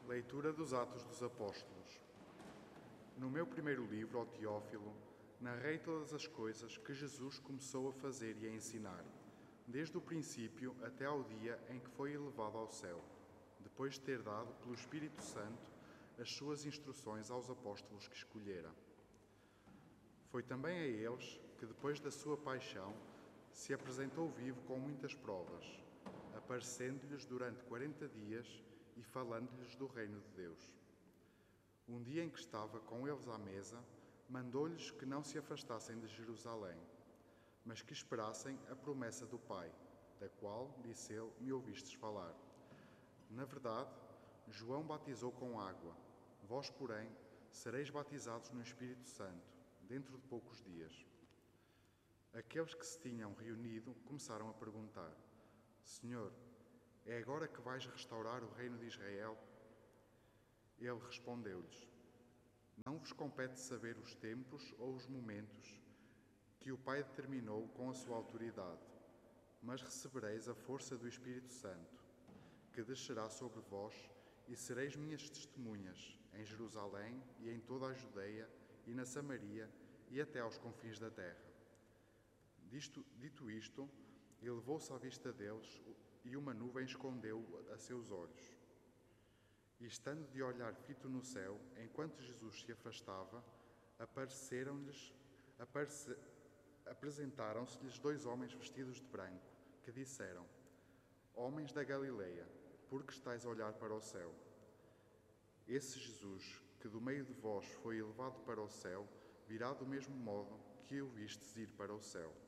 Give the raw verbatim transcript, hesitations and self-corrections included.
Leitura dos Atos dos Apóstolos. No meu primeiro livro, ao Teófilo, narrei todas as coisas que Jesus começou a fazer e a ensinar, desde o princípio até ao dia em que foi elevado ao céu, depois de ter dado pelo Espírito Santo as suas instruções aos apóstolos que escolhera. Foi também a eles que, depois da sua paixão, se apresentou vivo com muitas provas, aparecendo-lhes durante quarenta dias e falando-lhes do reino de Deus. Um dia em que estava com eles à mesa, mandou-lhes que não se afastassem de Jerusalém, mas que esperassem a promessa do Pai, da qual, disse ele, me ouvistes falar. Na verdade, João batizou com água, vós, porém, sereis batizados no Espírito Santo, dentro de poucos dias. Aqueles que se tinham reunido começaram a perguntar: Senhor, é agora que vais restaurar o reino de Israel? Ele respondeu-lhes: Não vos compete saber os tempos ou os momentos que o Pai determinou com a sua autoridade, mas recebereis a força do Espírito Santo, que descerá sobre vós, e sereis minhas testemunhas em Jerusalém e em toda a Judeia e na Samaria e até aos confins da terra. Disto, dito isto, elevou-se à vista deles e uma nuvem escondeu a seus olhos. E estando de olhar fito no céu, enquanto Jesus se afastava, apareceram-lhes, aparece, apresentaram-se-lhes dois homens vestidos de branco, que disseram: Homens da Galileia, por que estáis a olhar para o céu? Esse Jesus, que do meio de vós foi elevado para o céu, virá do mesmo modo que o vistes ir para o céu.